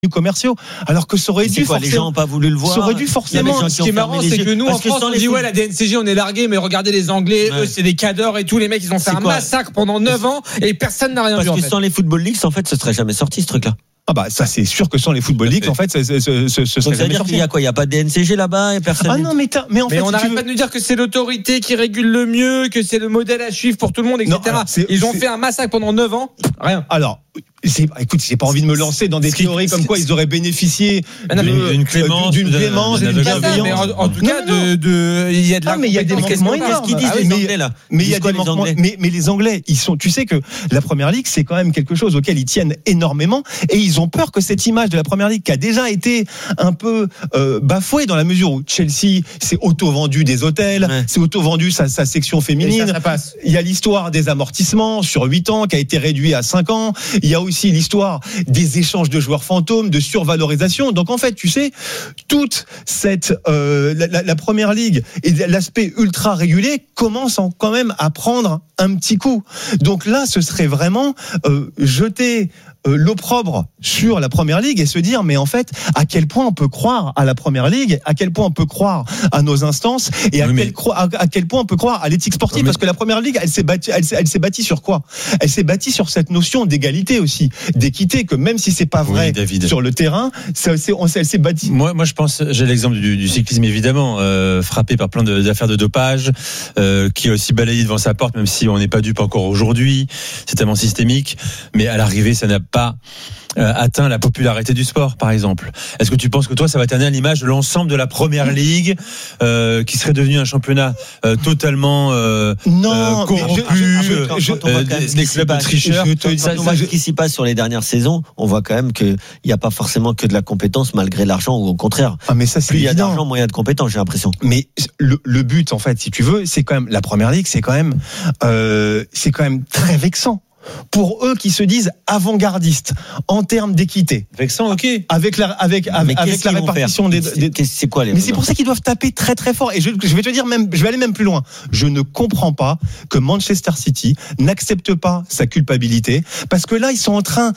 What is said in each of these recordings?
commerciaux, alors que ça aurait dû forcément, les gens n'ont pas voulu le voir. Ça aurait dû forcément. Ce qui est marrant, c'est que nous en France on dit ouais, la DNCG on est largué, mais regardez les Anglais, eux c'est des cadors et tout, les mecs ils ont fait un massacre pendant 9 ans et personne n'a rien vu. Parce que sans les Football Leagues, en fait, ce serait jamais sorti ce truc-là. Ah bah ça c'est sûr que sans les Football Leagues en fait ce serait jamais sorti. Il y a quoi? Il y a pas de DNCG là-bas et personne. Ah non mais en fait on n'arrête pas de nous dire que c'est l'autorité qui régule le mieux, que c'est le modèle à suivre pour tout le monde, etc. Non, alors, ils ont fait un massacre pendant 9 ans, rien. Alors écoute, j'ai pas envie de me lancer dans des théories comme quoi ils auraient bénéficié d'une clémence, d'une bienveillance. En tout cas, il y a de la. Mais il y a des manquements énormes. Qu'est-ce qu'ils disent les Anglais là? Mais il y a des manquements. Mais les Anglais, ils sont. Tu sais que la Première Ligue, c'est quand même quelque chose auquel ils tiennent énormément, et ils ont peur que cette image de la Première Ligue, qui a déjà été un peu bafouée dans la mesure où Chelsea s'est auto-vendu des hôtels, s'est auto-vendu sa section féminine. Ça passe. Il y a l'histoire des amortissements sur 8 ans qui a été réduit à 5 ans. Il y a aussi l'histoire des échanges de joueurs fantômes, de survalorisation. Donc en fait, tu sais, toute cette la Première Ligue et l'aspect ultra régulé commence quand même à prendre un petit coup. Donc là, ce serait vraiment jeter l'opprobre sur la Première Ligue et se dire mais en fait à quel point on peut croire à la Première Ligue, à quel point on peut croire à nos instances et à quel point on peut croire à l'éthique sportive, parce que la Première Ligue elle s'est bâtie sur quoi? Elle s'est bâtie sur cette notion d'égalité aussi, d'équité, que même si c'est pas vrai sur le terrain, elle s'est bâtie. Moi je pense, j'ai l'exemple du cyclisme évidemment, frappé par plein d'affaires de dopage, qui a aussi balayé devant sa porte, même si on n'est pas dupe encore aujourd'hui, c'est tellement systémique, mais à l'arrivée ça n'a pas atteint la popularité du sport, par exemple. Est-ce que tu penses que toi ça va t'amener à l'image de l'ensemble de la Première Ligue, qui serait devenu un championnat totalement corrompu, des clubs de tricheurs? Ce qui s'y passe sur les dernières saisons, on voit quand même qu'il n'y a pas forcément que de la compétence malgré l'argent, ou au contraire. Ah mais ça c'est plus il y a évident. d'argent, moins il y a de compétence, j'ai l'impression. Mais le but en fait, si tu veux, c'est quand même la Première Ligue, c'est quand même très vexant pour eux qui se disent avant-gardistes en termes d'équité. Vexant, ok. Avec la répartition c'est quoi les. Mais c'est pour ça qu'ils doivent taper très très fort. Et je vais te dire je vais aller même plus loin. Je ne comprends pas que Manchester City n'accepte pas sa culpabilité, parce que là ils sont en train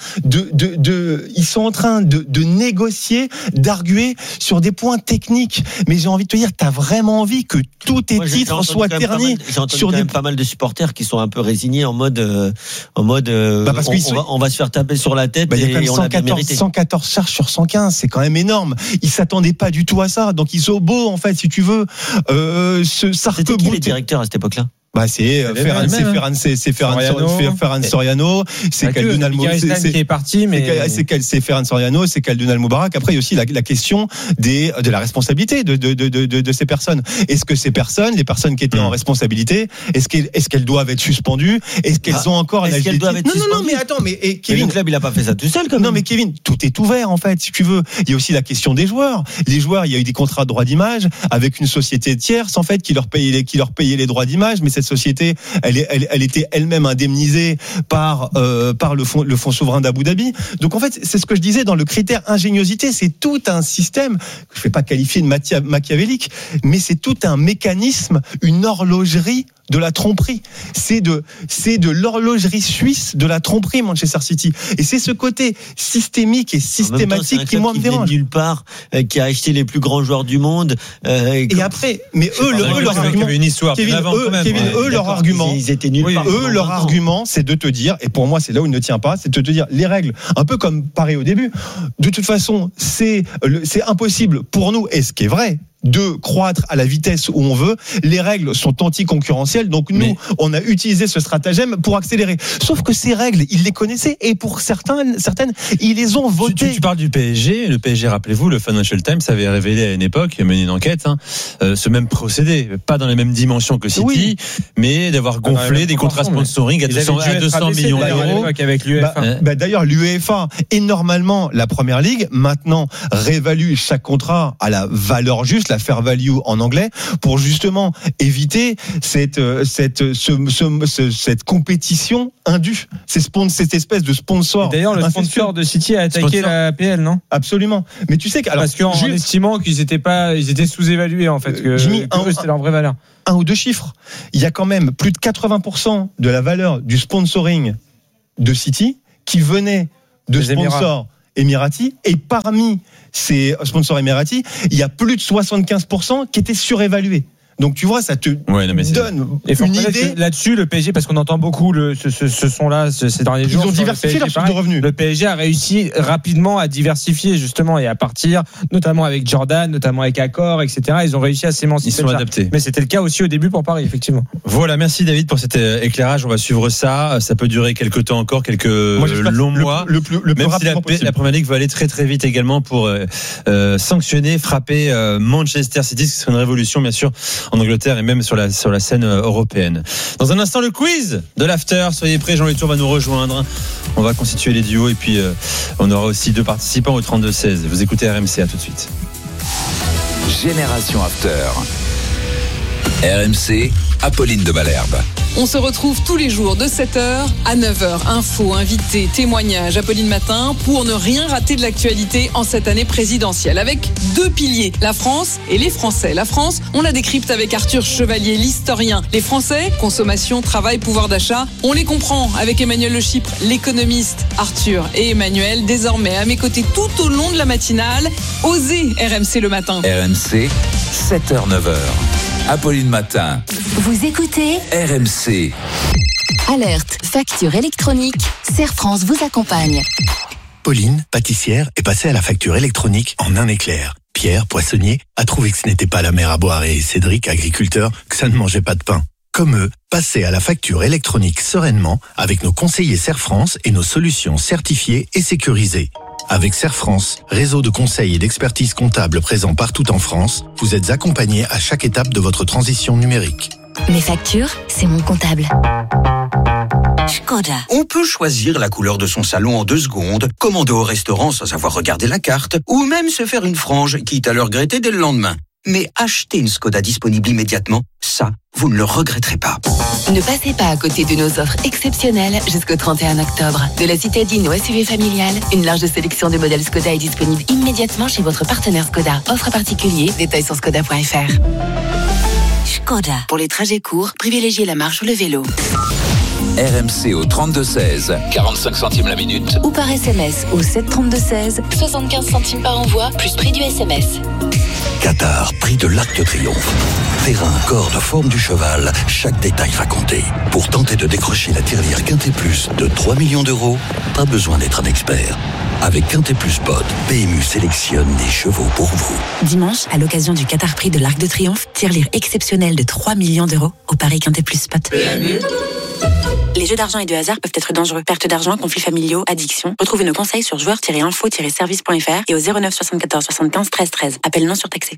de négocier, d'arguer sur des points techniques. Mais j'ai envie de te dire, t'as vraiment envie que tous tes titres soient ternis sur pas mal de supporters qui sont un peu résignés en mode parce on va se faire taper sur la tête, et on a bien mérité. 114 charges sur 115, c'est quand même énorme. Ils s'attendaient pas du tout à ça, donc ils ont beau en fait, si tu veux, C'était qui les directeurs à cette époque-là? C'est Ferran Soriano, c'est Khaldoun qui est parti, mais c'est Ferran Soriano, c'est Khaldoun Al-Moubarak. Après, il y a aussi la question de la responsabilité de ces personnes. Est-ce que ces personnes, les personnes qui étaient en responsabilité, est-ce qu'elles doivent être suspendues? Est-ce qu'elles ont encore est-ce qu'elles doivent être suspendues? Non, mais attends, Kevin, le club, il a pas fait ça tout seul, quand même. Non, mais Kevin, tout est ouvert, en fait, si tu veux. Il y a aussi la question des joueurs. Les joueurs, il y a eu des contrats de droits d'image avec une société tierce, en fait, qui leur payait les droits d'image, mais cette société, elle était elle-même indemnisée par le fonds souverain d'Abu Dhabi. Donc en fait, c'est ce que je disais dans le critère ingéniosité, c'est tout un système que je ne vais pas qualifier de machiavélique, mais c'est tout un mécanisme, une horlogerie de la tromperie. C'est de l'horlogerie suisse de la tromperie, Manchester City. Et c'est ce côté systémique et systématique qui, moi, me dérange. Nulle part, qui a acheté les plus grands joueurs du monde. Et après, mais leur argument, leur argument, ils étaient nuls part. Leur argument, c'est de te dire, et pour moi, c'est là où il ne tient pas, c'est de te dire les règles, un peu comme pareil au début. De toute façon, c'est impossible pour nous, et ce qui est vrai, de croître à la vitesse où on veut. Les règles sont anticoncurrentielles, donc nous, on a utilisé ce stratagème pour accélérer. Sauf que ces règles, ils les connaissaient, et pour certaines, ils les ont votées. Tu parles du PSG. Le PSG, rappelez-vous, le Financial Times avait révélé à une époque, mené une enquête, ce même procédé, pas dans les mêmes dimensions que City, mais d'avoir gonflé des contrats sponsoring à 200 millions d'euros. Avec l'UEFA. D'ailleurs, l'UEFA et normalement la Première Ligue maintenant réévalue chaque contrat à la valeur juste, la fair value en anglais, pour justement éviter cette compétition indue, cette espèce de sponsor. Et d'ailleurs, le sponsor de City a attaqué la PL, non? Absolument. Mais tu sais parce qu'en estimant qu'ils étaient sous-évalués, en fait, que c'était leur vraie valeur. Un ou deux chiffres. Il y a quand même plus de 80% de la valeur du sponsoring de City qui venait de sponsors émiratis, et parmi ces sponsors émiratis, il y a plus de 75% qui étaient surévalués. Donc tu vois, ça te donne une idée. Là-dessus, le PSG, parce qu'on entend beaucoup ce son-là ces derniers jours. Ils ont diversifié leur source de revenus. Le PSG a réussi rapidement à diversifier justement et à partir, notamment avec Jordan, notamment avec Accor, etc. Ils ont réussi à s'émanciper. Ils sont adaptés. Mais c'était le cas aussi au début pour Paris, effectivement. Voilà, merci David pour cet éclairage. On va suivre ça. Ça peut durer quelques temps encore, quelques longs mois. Le plus même rapidement si possible. la Première Ligue va aller très très vite également pour sanctionner, frapper Manchester City. Ce serait une révolution, bien sûr, en Angleterre et même sur la scène européenne. Dans un instant, le quiz de l'after. Soyez prêts, Jean-Louis Tour va nous rejoindre. On va constituer les duos et puis on aura aussi 2 participants au 32-16. Vous écoutez RMC, à tout de suite. Génération After. RMC, Apolline de Malherbe. On se retrouve tous les jours de 7h à 9h. Infos, invités, témoignages, Apolline Matin, pour ne rien rater de l'actualité en cette année présidentielle. Avec 2 piliers, la France et les Français. La France, on la décrypte avec Arthur Chevalier, l'historien. Les Français, consommation, travail, pouvoir d'achat. On les comprend avec Emmanuel Le Chypre, l'économiste. Arthur et Emmanuel, désormais à mes côtés tout au long de la matinale. Osez RMC le matin. RMC, 7h-9h. Apolline Matin. Vous écoutez RMC. Alerte, facture électronique. Serre France vous accompagne. Pauline, pâtissière, est passée à la facture électronique en un éclair. Pierre, poissonnier, a trouvé que ce n'était pas la mer à boire et Cédric, agriculteur, que ça ne mangeait pas de pain. Comme eux, passez à la facture électronique sereinement avec nos conseillers Serre France et nos solutions certifiées et sécurisées. Avec Serre France, réseau de conseils et d'expertise comptable présent partout en France, vous êtes accompagnés à chaque étape de votre transition numérique. Mes factures, c'est mon comptable. Škoda. On peut choisir la couleur de son salon en 2 secondes, commander au restaurant sans avoir regardé la carte, ou même se faire une frange, quitte à le regretter dès le lendemain. Mais acheter une Škoda disponible immédiatement, ça, vous ne le regretterez pas. Ne passez pas à côté de nos offres exceptionnelles jusqu'au 31 octobre. De la citadine au SUV familial, une large sélection de modèles Škoda est disponible immédiatement chez votre partenaire Škoda. Offre particulier, détails sur škoda.fr. Škoda. Pour les trajets courts, privilégiez la marche ou le vélo. RMC au 32-16, 45 centimes la minute. Ou par SMS au 732-16, 75 centimes par envoi, plus prix du SMS. Qatar, prix de l'Arc de Triomphe. Terrain, corde, forme du cheval, chaque détail va compter. Pour tenter de décrocher la tirelire Quintet Plus de 3 millions d'euros, pas besoin d'être un expert. Avec Quintet Plus Pod, PMU sélectionne des chevaux pour vous. Dimanche, à l'occasion du Qatar Prix de l'Arc de Triomphe, tirelire exceptionnelle de 3 millions d'euros au Paris Quintet Plus Spot. PMU. Les jeux d'argent et de hasard peuvent être dangereux. Perte d'argent, conflits familiaux, addiction. Retrouvez nos conseils sur joueurs-info-service.fr et au 09 74 75 13 13. Appel non surtaxé.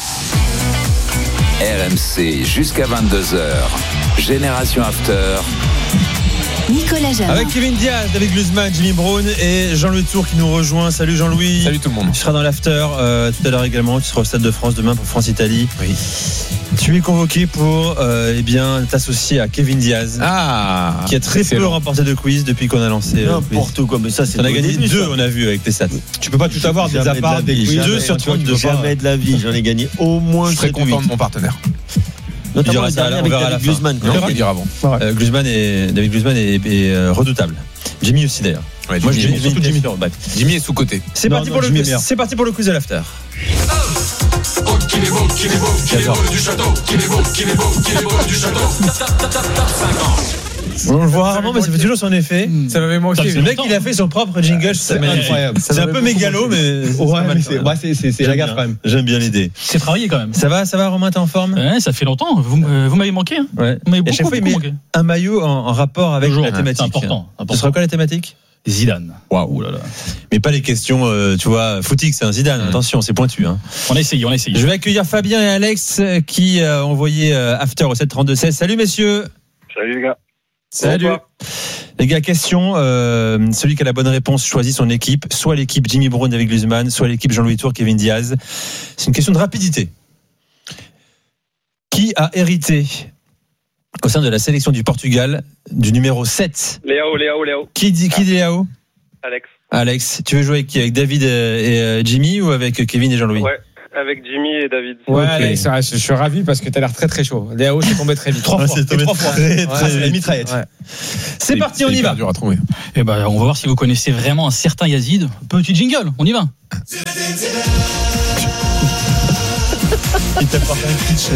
RMC jusqu'à 22h. Génération After. Nicolas Jamin. Avec Kevin Diaz, David Glusman, Jimmy Brown et Jean-Louis Tour qui nous rejoint. Salut Jean-Louis. Salut tout le monde. Tu seras dans l'after tout à l'heure également. Tu seras au Stade de France demain pour France-Italie. Oui. Tu es convoqué pour t'associer à Kevin Diaz, qui a très peu remporté de quiz depuis qu'on a lancé. N'importe quoi, mais ça c'est. On a gagné 2, on a vu avec tes stats. Tu peux pas tout avoir des apparts, des quiz. 2 sur 32. Jamais de la vie, j'en ai gagné au moins. Je serais content de mon partenaire. Notamment le dernier avec David Glusman. David Glusman est redoutable. Jimmy aussi d'ailleurs. Ouais, moi Jimmy, surtout Jimmy. Jimmy est sous-côté. C'est parti pour le quiz de l'after. On le voit rarement, mais ça fait toujours son effet. Ça m'avait manqué. Le mec, il a fait son propre jingle. C'est incroyable. C'est un peu mégalo, mais c'est la gaffe quand même. J'aime bien l'idée. C'est travaillé quand même. Ça va, Romain, t'es en forme? Ouais, ça fait longtemps. Vous m'avez manqué. Hein. Ouais. Vous m'avez beaucoup, chaque fois, beaucoup manqué. Un maillot en rapport avec la thématique. C'est important. Ce sera quoi la thématique? Zidane. Waouh. Mais pas les questions, tu vois, footique, c'est un Zidane. Attention, c'est pointu. Hein. On a essayé. Je vais accueillir Fabien et Alex qui ont envoyé After au 732-16. Salut messieurs. Salut les gars. Salut. Les gars, question. Celui qui a la bonne réponse choisit son équipe. Soit l'équipe Jimmy Brown avec Glusman, soit l'équipe Jean-Louis Tour, Kevin Diaz. C'est une question de rapidité. Qui a hérité au sein de la sélection du Portugal du numéro 7? Léo. Qui dit Léo? Alex. Alex, tu veux jouer avec qui? Avec David et Jimmy ou avec Kevin et Jean-Louis? Ouais, Avec Jimmy et David. Ouais, okay. Alex, je suis ravi parce que t'as l'air très très chaud. Léo, c'est tombé très vite. 3 fois. C'est tombé 3 fois. Très mitraillette. Ouais. C'est parti, on y va. Dur à trouver. Et ben, on va voir si vous connaissez vraiment un certain Yazid. Petit jingle, on y va. Il t'a pas fait un pitch,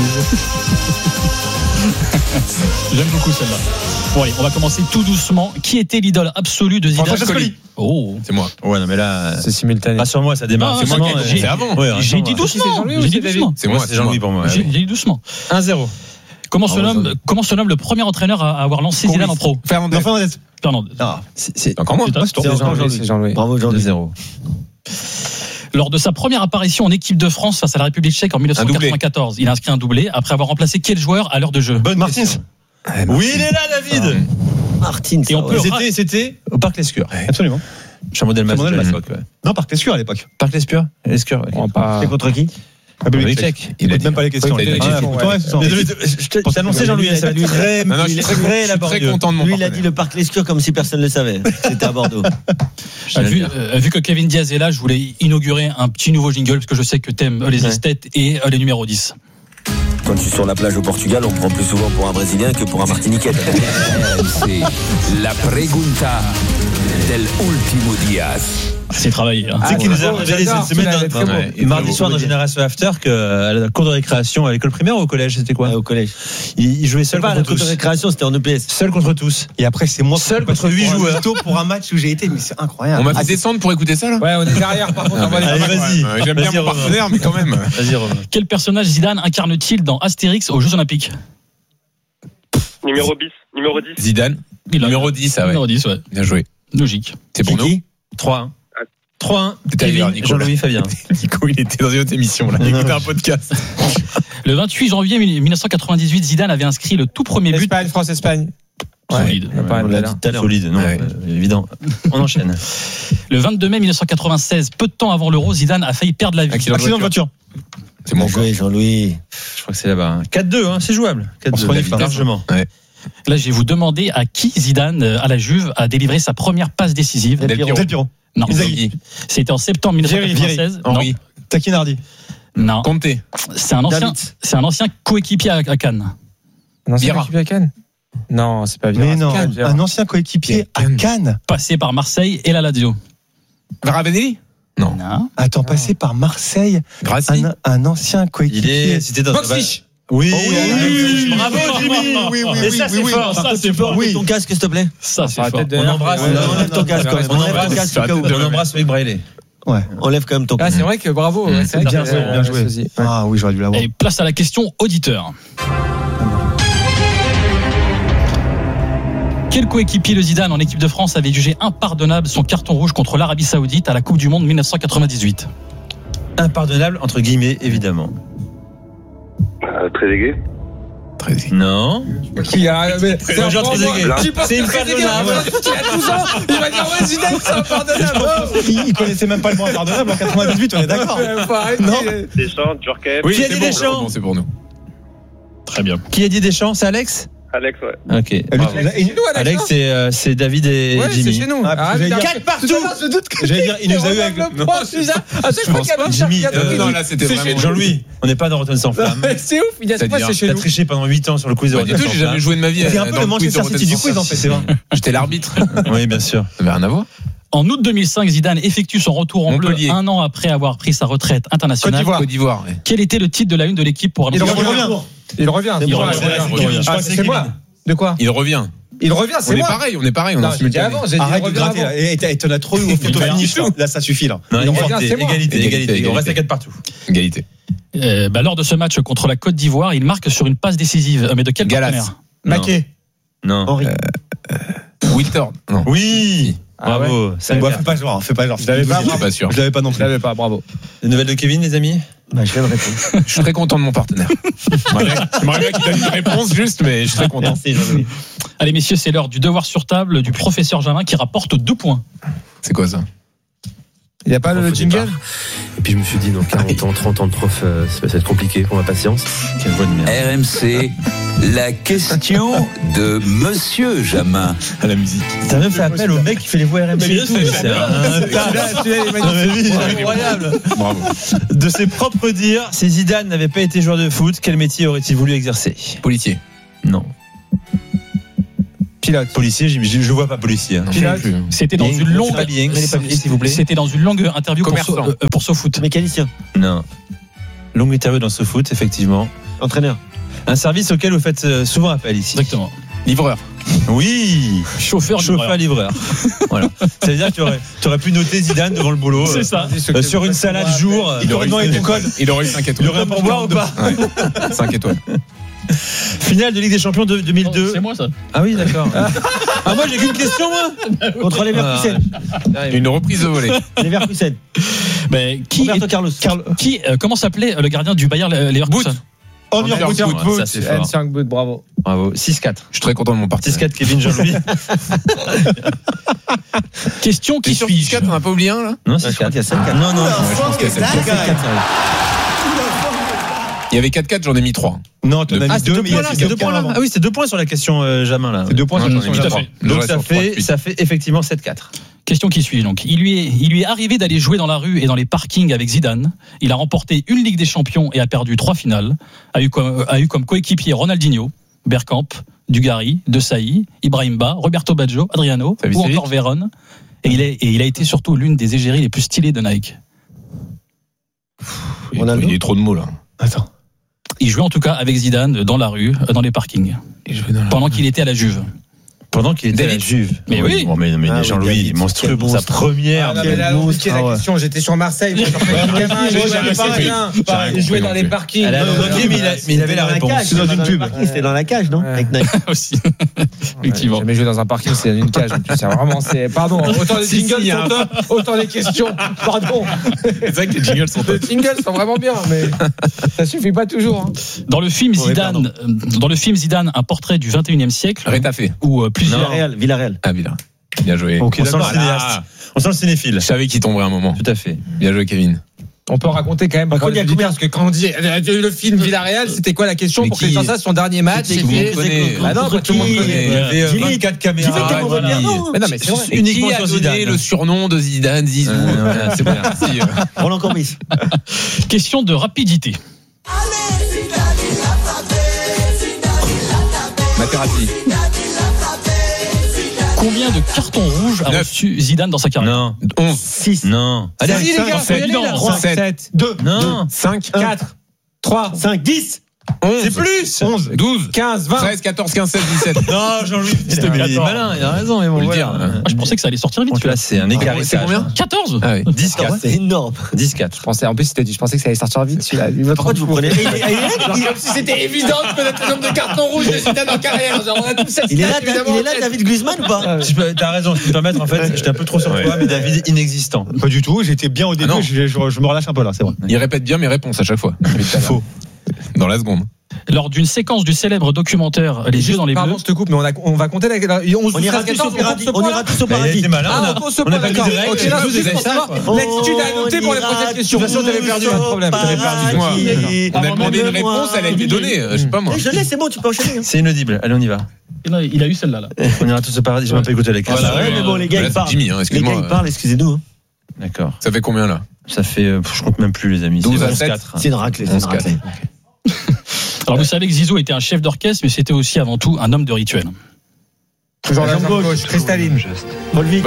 J'aime beaucoup celle-là. Bon, allez, on va commencer tout doucement. Qui était l'idole absolue de Zidane? Oh, c'est moi. Ouais, non, mais là, c'est simultané. Rassure-moi, ça démarre. C'est moi qui. C'est avant. Ouais, j'ai dit doucement. C'est moi, c'est Jean-Louis pour moi. J'ai dit doucement. 1-0. Comment se nomme le premier entraîneur à avoir lancé Zidane en pro? Fernandez. Ah, c'est encore moi. C'est Jean-Louis. Bravo, Jean-Louis. 2-0. Lors de sa première apparition en équipe de France face à la République tchèque en 1994, il a inscrit un doublé après avoir remplacé quel joueur à l'heure de jeu? Martins. Oui, il est là, David. Martins. Et on peut c'était au Parc Lescure. Absolument. Chamondel Mascot. Non, Parc Lescure à l'époque. Parc Lescure. Lescure. C'était contre qui? République tchèque. Il n'écoute même pas les questions. Pour t'annoncer, Jean-Louis, ça va lui je suis très content de mon. Lui, il a dit le Parc Lescure comme si personne ne le savait. C'était à Bordeaux. Vu que Kevin Diaz est là, je voulais inaugurer un petit nouveau jingle parce que je sais que t'aimes les esthètes et les numéros 10. Quand tu es sur la plage au Portugal, on prend plus souvent pour un Brésilien que pour un Martiniquais. RMC, la pregunta del último Diaz. C'est travaillé. Hein. C'est qui nous a révélé cette semaine mardi soir dans Génération After qu'à la cour de récréation à l'école primaire ou au collège, c'était quoi? Au collège. Il jouait seul contre tous. La cour de récréation, c'était en EPS. Seul contre tous. Et après, c'est moi seul contre 8 joueurs pour un match où j'ai été, mais c'est incroyable. On m'a fait descendre pour écouter ça là. Ouais, on est derrière par contre. Allez, vas-y. J'aime bien mon partenaire, mais quand même. Vas-y, Romain. Quel personnage Zidane incarne-t-il dans Astérix aux Jeux Olympiques? Numéro 10. Zidane. Numéro 10, ah ouais. Numéro 10, ouais. Bien joué. Logique. C'est pour nous. 3-1. 3-1. Kevin, Jean-Louis, Fabien. Nico, il était dans une autre émission, là. Il écoutait un podcast. Le 28 janvier 1998, Zidane avait inscrit le tout premier but. Espagne, France-Espagne. Solide. On l'a dit tout à l'heure. Solide, non, évident. On enchaîne. Le 22 mai 1996, peu de temps avant l'Euro, Zidane a failli perdre la vie. Accident de voiture. C'est mon joué, Jean-Louis. Je crois que c'est là-bas. 4-2, c'est jouable. 4-2, largement. Là, je vais vous demander à qui Zidane, à la Juve, a délivré sa première passe décisive. Del Piero. Non. C'était en septembre 1996. Henri. Taquinardi. Non. Conte. C'est un ancien coéquipier à Cannes. Un ancien coéquipier à Cannes? Non, c'est pas Vieira. Mais non, un ancien coéquipier à Cannes. Passé par Marseille et la Lazio. Ravanelli? Non. Attends, passé par Marseille. Un ancien coéquipier. C'était dans Oui, bravo Jimmy. Oui. Et ça c'est fort, ça c'est fort. Oui. Ton casque, s'il te plaît. Ça c'est fort. On embrasse. On enlève ton casque. On embrasse avec Braille. Ouais. Enlève quand même ton casque. Ah, c'est vrai que bravo. C'est bien joué. Ah oui, j'aurais dû l'avoir. Et place à la question auditeur. Quel coéquipier de Zidane en équipe de France avait jugé impardonnable son carton rouge contre l'Arabie Saoudite à la Coupe du Monde 1998? Impardonnable entre guillemets, évidemment. Trezeguet. Non. Qui a c'est impardonnable. Il a 12 ans. Il va dire ouais, Zidane, c'est impardonnable. Il connaissait même pas le mot impardonnable en 98, on est d'accord. Non. Deschamps, Djurkaeff. Oui, qui a dit Deschamps? C'est pour nous. Très bien. Qui a dit Deschamps? C'est Alex? Alex, ouais. Ok. Alex, c'est David et Jimmy. C'est chez nous. 4 partout. J'allais dire, il nous a eu avec le point. À chaque fois qu'il y a un Jimmy. Non, là, c'était vraiment Jean-Louis. On n'est pas dans Rotten sans flamme. C'est ouf. Il y a ce point, c'est chez nous. T'as triché pendant 8 ans sur le quiz de Rotten sans flamme. J'ai jamais joué de ma vie. C'est un peu le Manchester City du quiz, en fait, c'est vrai. J'étais l'arbitre. Oui, bien sûr. Ça n'avait rien à voir. En août 2005, Zidane effectue son retour en bleu un an après avoir pris sa retraite internationale. Côte d'Ivoire. Quel était le titre de la une de l'équipe pour Il revient. C'est moi. De quoi? Il revient, c'est moi. On est pareil. On a dit avant. Arrête de gratter. Et t'en as trop eu au photo finish. Là, ça suffit là. Égalité. On reste à 4 partout. Égalité. Lors de ce match contre la Côte d'Ivoire, il marque sur une passe décisive. Mais de quel partenaire? Maquet. Non. Henri. Wiltord. Oui. Bravo. Fais pas genre. Je l'avais pas. Je suis pas sûr. Je l'avais pas non plus. Je l'avais pas. Bravo. Les nouvelles de Kevin, les amis? Je viens de répondre. Je suis très content de mon partenaire. J'aimerais bien qu'il donne une réponse juste, mais je suis très content. Merci, Jean-Louis. Allez, messieurs, c'est l'heure du devoir sur table du professeur Jamin qui rapporte 2 points. C'est quoi ça? Il n'y a pas le jingle. Et puis je me suis dit, dans 40 ans, 30 ans de prof, ça va être compliqué pour ma patience. Quelle voix de merde. RMC, la question de Monsieur Jamin. À la musique. T'as même fait appel au mec qui fait les voix RMC et tout. C'est incroyable. Bravo. De ses propres dires, si Zidane n'avait pas été joueur de foot, quel métier aurait-il voulu exercer? Policier. Non. Pilote. Policier, je vois pas policier. Pilote. C'était dans une longue. S'il vous plaît. C'était dans une longue interview pour SoFoot. Mécanicien. Non. Longue interview dans SoFoot, effectivement. Entraîneur. Un service auquel vous faites souvent appel ici. Exactement. Livreur. Oui. Chauffeur livreur. Voilà. Ça veut dire que tu aurais pu noter Zidane devant le boulot. C'est ça. Sur une salade jour. Il aurait eu 5 étoiles. Il aurait un pourboire ou pas? 5 étoiles. Finale de Ligue des Champions 2002. C'est moi ça. Ah oui, d'accord. Ah moi j'ai qu'une question moi. Contre les Leverkusen. Une reprise de volée. Les Leverkusen. Mais qui Roberto Carlos. Comment s'appelait le gardien du Bayer Leverkusen? Ça c'est fort. Bravo. Bravo. 6-4. Je suis très content de mon parti. 6-4 Kevin Jean-Louis. Question qui sur suit. 6-4, on n'a pas oublié un là? Non, c'est 4. Il y a 7-4. Non. Je pense qu'il y a 7-4. Il y avait 4-4, j'en ai mis 3. Non, tu en as mis 2, mais il y a 2 points là. Ah oui, c'est 2 points sur la question Jamin là. C'est 2 points sur la Tout à fait. Donc ça fait effectivement 7-4. Question qui suit donc. Il lui est arrivé d'aller jouer dans la rue et dans les parkings avec Zidane. Il a remporté une Ligue des Champions et a perdu 3 finales. A eu comme coéquipier Ronaldinho, Bergkamp, Dugarry, De Sailly, Ibrahimba, Roberto Baggio, Adriano ou encore Vérone. Et il a été surtout l'une des égéries les plus stylées de Nike. Il y a trop de mots là. Attends. Il jouait en tout cas avec Zidane dans la rue, dans les parkings. Pendant qu'il était à la Juve. Pendant qu'il était à la Juve. Mais oui. Bon, mais Jean-Louis, il est monstrueux pour sa première. C'est la question. J'étais sur Marseille. J'ai joué dans les parkings. Mais il avait la réponse. C'est dans une pub. C'était dans la cage, non? Avec Nike. Aussi. Effectivement. J'ai jamais joué dans un parking, c'est dans une cage. C'est vraiment, pardon. Autant les jingles sont top, autant les questions. Pardon. C'est vrai que les jingles sont top. Les jingles sont vraiment bien, mais ça suffit pas toujours. Dans le film Zidane, un portrait du 21e siècle. Rétafé. Ou Villarreal. Ah, Villarreal. Bien joué. On sent le cinéaste. On sent le cinéphile. Je savais qu'il tomberait un moment. Tout à fait. Bien joué, Kevin. On peut raconter quand même. Parce que quand on dit le film Villarreal, c'était quoi la question pour que les gens sachent son dernier match? Tout le monde connaît. Ah non, tout le monde connaît. Il y avait 24 caméras. Mais non, mais c'est uniquement sur Zidane. Qui a donné le surnom de Zidane, Zizou? C'est bon. Merci. Roland Courbis. Question de rapidité. Materazzi. Combien de cartons rouges a reçu Zidane dans sa carrière? Non. 11. 6. Non. Allez, les gars, 7, 2, Non. 5, 4, 3, 5, 10. 11. C'est plus. 11, 12, 15, 20. 13, 14, 15, 16, 17. Non, Jean-Louis. Il est malin, il a raison. Mais bon, dire. Je pensais que ça allait sortir vite. Là, c'est un écart. C'est combien? 14. Ah oui. 10-4. C'est énorme. 10-4. Je pensais que ça allait sortir vite celui-là. Pourquoi tu vous prenez? Comme si c'était évident de connaître le nombre de cartons rouges de Zidane en carrière. Genre, on a tous cette Il est là, David Griezmann ou pas? T'as raison, je peux te permettre. En fait, j'étais un peu trop sur toi, mais David inexistant. Pas du tout, j'étais bien au début, je me relâche un peu là, c'est vrai. Il répète bien mes réponses à chaque fois. Faux. Dans la seconde. Lors d'une séquence du célèbre documentaire Les Yeux dans les Bleus. Pardon, je te coupe, mais on va compter la. On ira tous au paradis. On ira tous au paradis. On a pas mis de règles. Ok, là, juste pour savoir l'attitude à noter pour les prochaines questions. De toute façon, t'avais perdu, pas de problème. T'avais perdu. Moi. On a demandé une réponse, elle a été donnée. Je sais pas moi. Je l'ai, c'est bon, tu peux enchaîner. C'est inaudible. Allez, on y va. Il a eu celle-là. On ira tous au paradis. Je vais pas écouter la question. Ouais, mais bon, les gars, ils parlent. Jimmy, excuse-moi. Les gars, ils parlent, excusez-nous. D'accord. Ça fait combien là? Ça fait, je compte même plus les amis. 12 à 7. C'est une raclée. Alors vous savez que Zizou était un chef d'orchestre, mais c'était aussi avant tout un homme de rituel. Genre la jambe gauche, Cristalline. Volvic.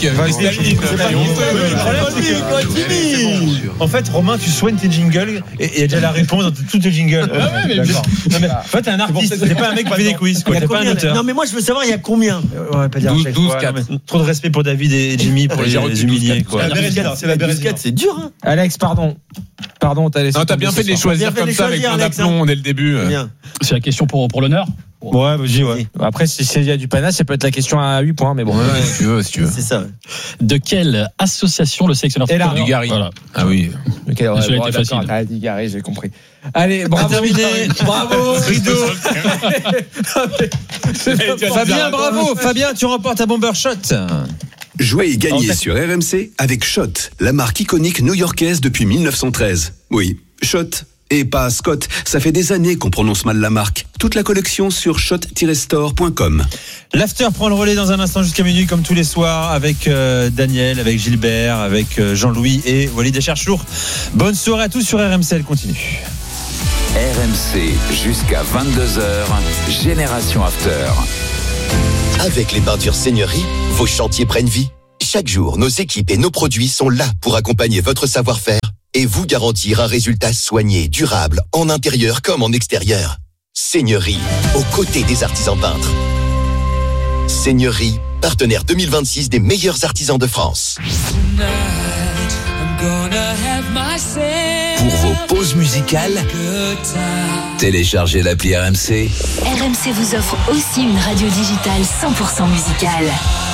En fait, Romain, tu soignes tes jingles et il y a déjà la réponse dans tous tes jingles. En fait, t'es un artiste, t'es pas un mec qui fait des quiz, quoi. T'es pas un auteur. Non, mais moi, je veux savoir, il y a combien? Ouais, pas dire 12, 4. Trop de respect pour David et Jimmy pour les humilier, quoi. C'est la Bérézine. C'est dur, hein. Alex, pardon, t'as laissé. Non, t'as bien fait de les choisir comme ça avec plein d'aplomb dès le début. C'est la question pour l'honneur. Ouais, vas-y, ouais. Après, si il y a du panache, ça peut être la question à 8 points, mais bon. Ouais, si tu veux. C'est ça. De quelle association le sélectionneur du Gary. Voilà. Ah oui. Ok, celui-là était facile. Du Gary, j'ai compris. Allez, bravo. Bravo, Rideau. Fabien, bravo. Fabien, tu remportes un bomber shot. Jouez et gagnez sur RMC avec Shot, la marque iconique new-yorkaise depuis 1913. Oui, Shot. Et pas Scott, ça fait des années qu'on prononce mal la marque. Toute la collection sur shot-store.com. L'after prend le relais dans un instant jusqu'à minuit comme tous les soirs avec Daniel, avec Gilbert, avec Jean-Louis et Walid Acharchour. Bonne soirée à tous sur RMC, elle continue. RMC jusqu'à 22h, Génération After. Avec les peintures Seigneurie, vos chantiers prennent vie. Chaque jour, nos équipes et nos produits sont là pour accompagner votre savoir-faire et vous garantir un résultat soigné, durable, en intérieur comme en extérieur. Seigneurie, aux côtés des artisans peintres. Seigneurie, partenaire 2026 des meilleurs artisans de France. Pour vos pauses musicales, téléchargez l'appli RMC. RMC vous offre aussi une radio digitale 100% musicale.